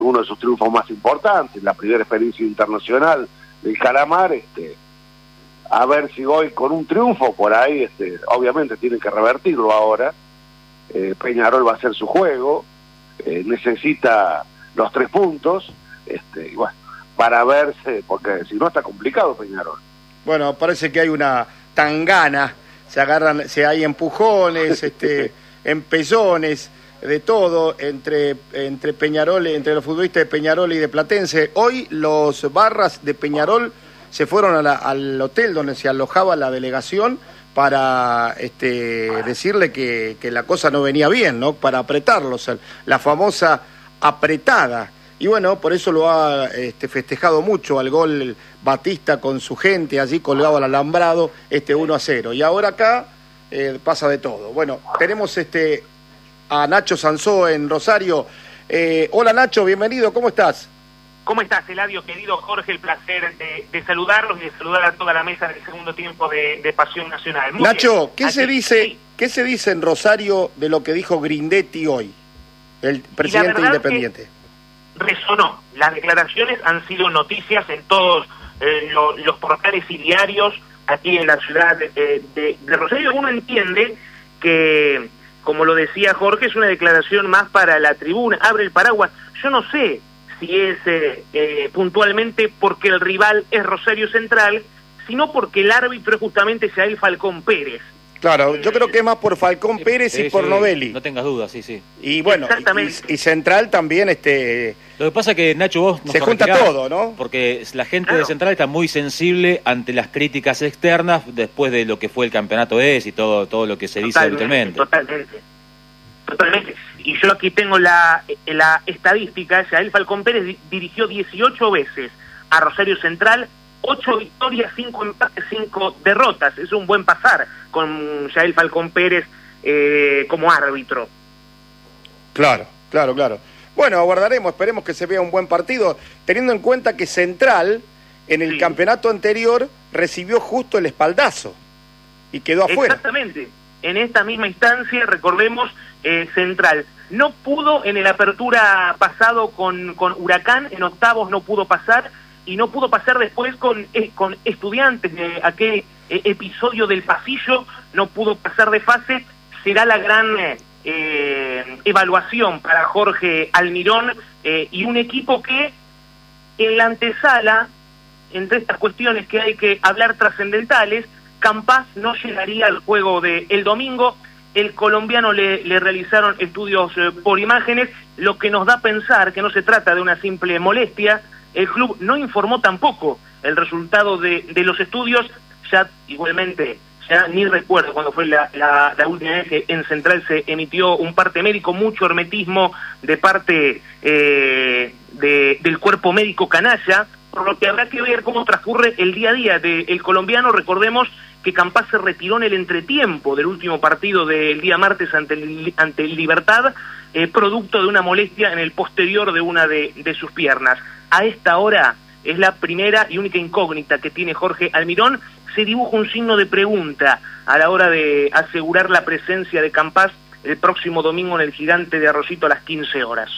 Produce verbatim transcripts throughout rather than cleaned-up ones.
uno de sus triunfos más importantes, la primera experiencia internacional del Calamar, este, a ver si hoy con un triunfo por ahí, este, obviamente tiene que revertirlo ahora, eh, Peñarol va a hacer su juego, eh, necesita los tres puntos, este, y bueno, para verse, porque si no está complicado Peñarol. Bueno, parece que hay una tangana, se agarran, se hay empujones, este, empellones, de todo entre entre Peñarol, entre los futbolistas de Peñarol y de Platense. Hoy los barras de Peñarol se fueron a la, al hotel donde se alojaba la delegación para este, decirle que, que la cosa no venía bien, ¿no? Para apretarlos, la famosa apretada. Y bueno, por eso lo ha este, festejado mucho al gol Batista con su gente allí colgado al alambrado, este uno a cero. Y ahora acá eh, pasa de todo. Bueno, tenemos este a Nacho Sansó en Rosario. Eh, hola Nacho, bienvenido, ¿cómo estás? ¿Cómo estás, Eladio, querido Jorge? El placer de, de saludarlos y de saludar a toda la mesa del segundo tiempo de, de Pasión Nacional. Muy Nacho, bien. ¿qué Así, se dice sí. qué se dice en Rosario de lo que dijo Grindetti hoy, el presidente independiente? Resonó. Las declaraciones han sido noticias en todos eh, lo, los portales y diarios aquí en la ciudad de, de, de Rosario. Uno entiende que, como lo decía Jorge, es una declaración más para la tribuna, abre el paraguas. Yo no sé si es eh, eh, puntualmente porque el rival es Rosario Central, sino porque el árbitro es justamente Yael Falcón Pérez. Claro, yo creo que es más por Falcón Pérez sí, y por sí, Novelli. No tengas dudas, sí, sí. Y bueno, y, y Central también, este... Lo que pasa es que, Nacho, vos nos se junta corregirás, todo, ¿no? Porque la gente claro. de Central está muy sensible ante las críticas externas después de lo que fue el campeonato E S y todo todo lo que se dice habitualmente. Totalmente, totalmente. Y yo aquí tengo la, la estadística. Yael Falcón Pérez di dirigió dieciocho veces a Rosario Central, ocho victorias, cinco empates, cinco derrotas. Es un buen pasar con Yael Falcón Pérez eh, como árbitro. Claro, claro, claro. Bueno, aguardaremos, esperemos que se vea un buen partido, teniendo en cuenta que Central, en el sí. campeonato anterior, recibió justo el espaldazo y quedó afuera. Exactamente. En esta misma instancia, recordemos, eh, Central no pudo en el apertura pasado con, con Huracán, en octavos no pudo pasar, y no pudo pasar después con, eh, con Estudiantes, de aquel eh, episodio del pasillo, no pudo pasar de fase. Será la gran eh, evaluación para Jorge Almirón eh, y un equipo que en la antesala, entre estas cuestiones que hay que hablar trascendentales, Campas no llegaría al juego de el domingo. El colombiano le, le realizaron estudios eh, por imágenes, lo que nos da a pensar que no se trata de una simple molestia. El club no informó tampoco el resultado de, de los estudios. Ya igualmente, ya ni recuerdo cuando fue la, la, la última vez que en Central se emitió un parte médico, mucho hermetismo de parte eh, de, del cuerpo médico canalla, por lo que habrá que ver cómo transcurre el día a día del colombiano. Recordemos que Campas se retiró en el entretiempo del último partido del día martes ante el, ante el Libertad, eh, producto de una molestia en el posterior de una de, de sus piernas. A esta hora es la primera y única incógnita que tiene Jorge Almirón. Se dibuja un signo de pregunta a la hora de asegurar la presencia de Campas el próximo domingo en el Gigante de Arrocito a las quince horas.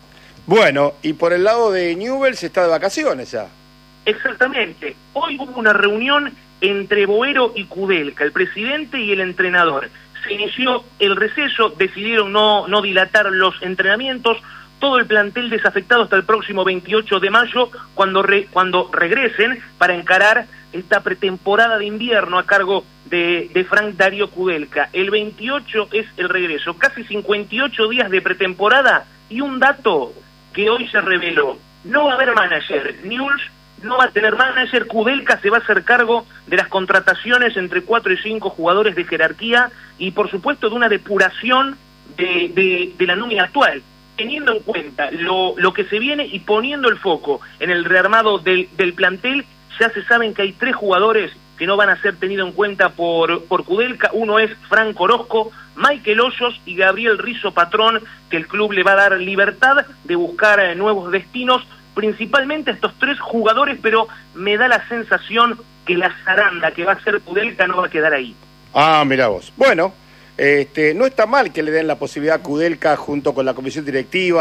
Bueno, y por el lado de Newell's está de vacaciones ya. Exactamente. Hoy hubo una reunión entre Boero y Kudelka, el presidente y el entrenador. Se inició el receso, decidieron no, no dilatar los entrenamientos. Todo el plantel desafectado hasta el próximo veintiocho de mayo, cuando, re, cuando regresen para encarar esta pretemporada de invierno a cargo de, de Frank Darío Kudelka. El veintiocho es el regreso, casi cincuenta y ocho días de pretemporada, y un dato que hoy se reveló: no va a haber manager. Newell's no va a tener manager. Kudelka se va a hacer cargo de las contrataciones entre cuatro y cinco jugadores de jerarquía y, por supuesto, de una depuración de, de, de la nómina actual, teniendo en cuenta lo, lo que se viene y poniendo el foco en el rearmado del, del plantel. Ya se saben que hay tres jugadores que no van a ser tenidos en cuenta por, por Kudelka. Uno es Franco Orozco, Michael Hoyos y Gabriel Rizzo Patrón, que el club le va a dar libertad de buscar eh, nuevos destinos, principalmente estos tres jugadores, pero me da la sensación que la zaranda que va a ser Kudelka no va a quedar ahí. Ah, mirá vos. Bueno, este, no está mal que le den la posibilidad a Kudelka junto con la comisión directiva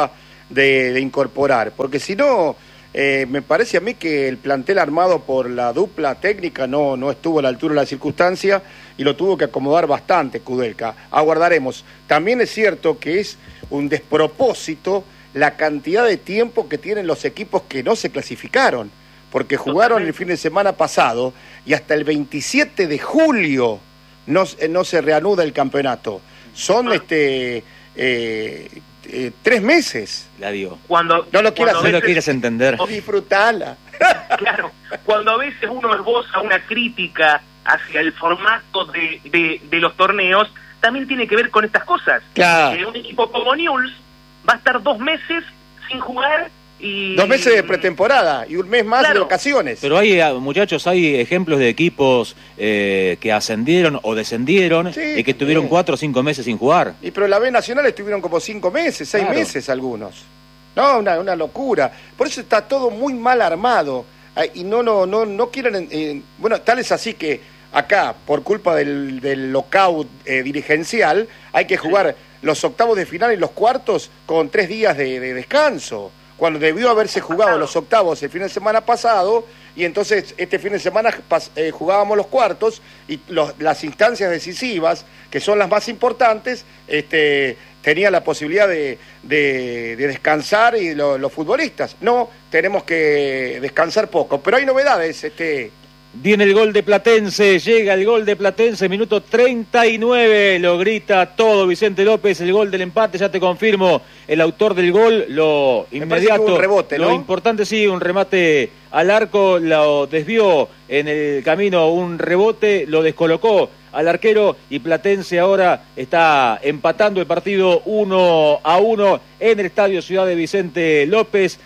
de, de incorporar, porque si no, eh, me parece a mí que el plantel armado por la dupla técnica no, no estuvo a la altura de la circunstancia y lo tuvo que acomodar bastante Kudelka. Aguardaremos. También es cierto que es un despropósito la cantidad de tiempo que tienen los equipos que no se clasificaron, porque jugaron el fin de semana pasado y hasta el veintisiete de julio no, no se reanuda el campeonato. Son este eh, eh, tres meses. La digo. Cuando, no lo quieras, no lo quieres entender. Disfrutala. Claro, cuando a veces uno esboza una crítica hacia el formato de, de, de los torneos, también tiene que ver con estas cosas. Claro. Eh, un equipo como Newell's va a estar dos meses sin jugar y... Dos meses de pretemporada y un mes más Claro. de vacaciones. Pero hay, muchachos, hay ejemplos de equipos eh, que ascendieron o descendieron Sí, y que tuvieron sí. cuatro o cinco meses sin jugar. Y pero la B Nacional estuvieron como cinco meses, seis Claro. meses algunos. No, una, una locura. Por eso está todo muy mal armado. Ay, y no, no, no, no quieren... Eh, bueno, tal es así que acá, por culpa del, del lockout eh, dirigencial, hay que jugar los octavos de final y los cuartos con tres días de, de descanso, cuando debió haberse jugado los octavos el fin de semana pasado, y entonces este fin de semana pas, eh, jugábamos los cuartos, y los, las instancias decisivas, que son las más importantes, este, tenían la posibilidad de, de, de descansar y lo, los futbolistas. No, tenemos que descansar poco, pero hay novedades, este... Viene el gol de Platense, llega el gol de Platense, minuto treinta y nueve, lo grita todo Vicente López, el gol del empate, ya te confirmo, el autor del gol, lo Me inmediato, parece que un rebote, ¿no? Lo importante sí, un remate al arco, lo desvió en el camino, un rebote, lo descolocó al arquero y Platense ahora está empatando el partido uno a uno en el estadio Ciudad de Vicente López.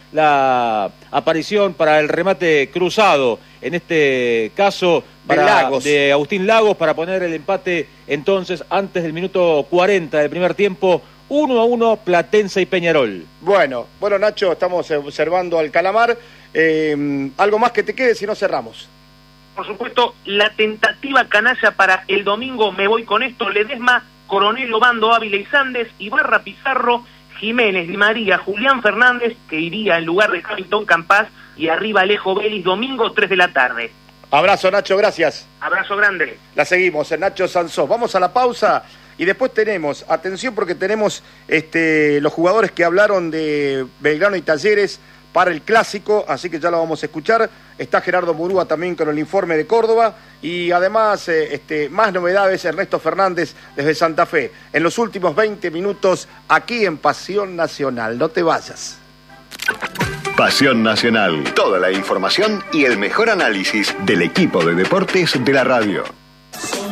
La aparición para el remate cruzado, en este caso para, de, Lagos. de Agustín Lagos, para poner el empate entonces antes del minuto cuarenta del primer tiempo. Uno a uno Platense y Peñarol. Bueno, bueno Nacho, estamos observando al Calamar. Eh, ¿Algo más que te quede si no cerramos? Por supuesto, la tentativa canalla para el domingo, me voy con esto: Ledesma, Coronel, Obando, Ávila y Sandes, Ibarra, Pizarro, Jiménez, Di María, Julián Fernández, que iría en lugar de Hamilton Campas, y arriba Alejo Vélez, domingo tres de la tarde. Abrazo Nacho, gracias. Abrazo grande. La seguimos en Nacho Sansó. Vamos a la pausa y después tenemos, atención porque tenemos este, los jugadores que hablaron de Belgrano y Talleres para el Clásico, así que ya lo vamos a escuchar. Está Gerardo Murúa también con el informe de Córdoba y además eh, este, más novedades, Ernesto Fernández desde Santa Fe. En los últimos veinte minutos aquí en Pasión Nacional. No te vayas. Pasión Nacional. Toda la información y el mejor análisis del equipo de deportes de la radio.